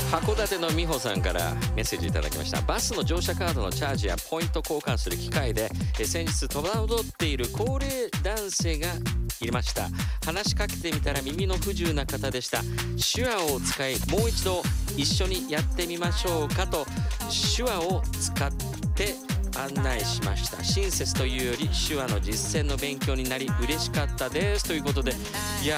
函館の美穂さんからメッセージいただきました。バスの乗車カードのチャージやポイント交換する機会で先日戸惑っている高齢男性がいました。話しかけてみたら耳の不自由な方でした。手話を使いもう一度一緒にやってみましょうかと手話を使って案内しました。親切というより手話の実践の勉強になり嬉しかったですということで、いや